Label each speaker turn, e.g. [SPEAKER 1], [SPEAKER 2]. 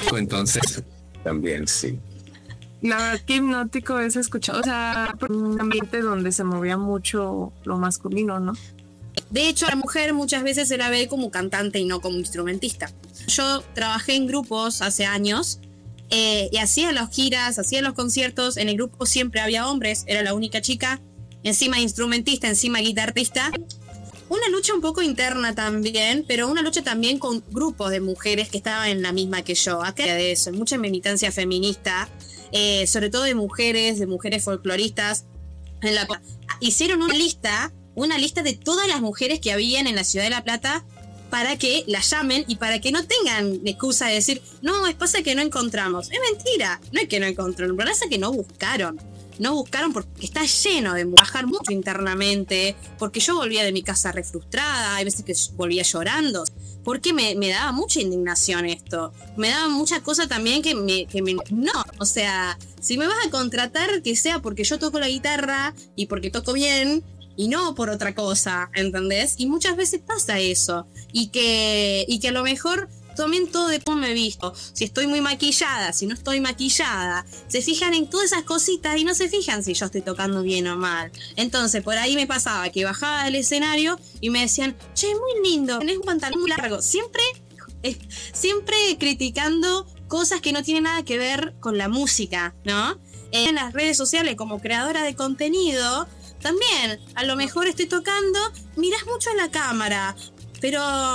[SPEAKER 1] Entonces, también sí.
[SPEAKER 2] La verdad que hipnótico es escuchado, o sea, por un ambiente donde se movía mucho lo masculino, ¿no?
[SPEAKER 3] De hecho, la mujer muchas veces se la ve como cantante y no como instrumentista. Yo trabajé en grupos hace años y hacía las giras, hacía los conciertos. En el grupo siempre había hombres, era la única chica, encima instrumentista, encima guitarrista. Una lucha un poco interna también, pero una lucha también con grupos de mujeres que estaban en la misma que yo. Acá de eso, mucha militancia feminista, sobre todo de mujeres folcloristas. Hicieron una lista de todas las mujeres que habían en la ciudad de La Plata para que las llamen y para que no tengan excusa de decir, no, es pasa que no encontramos. Es mentira, no es que no encontraron, pero es que no buscaron. No buscaron porque está lleno de bajar mucho internamente, porque yo volvía de mi casa re frustrada, hay veces que volvía llorando, porque me daba mucha indignación esto, me daba mucha cosa también que no, o sea, si me vas a contratar que sea porque yo toco la guitarra y porque toco bien y no por otra cosa, ¿entendés? Y muchas veces pasa eso, y que a lo mejor también todo de cómo me he visto, si estoy muy maquillada, si no estoy maquillada, se fijan en todas esas cositas y no se fijan si yo estoy tocando bien o mal. Entonces por ahí me pasaba que bajaba del escenario y me decían, che, muy lindo, tenés un pantalón muy largo, siempre criticando cosas que no tienen nada que ver con la música, ¿no? En las redes sociales como creadora de contenido, también a lo mejor estoy tocando, mirás mucho a la cámara, pero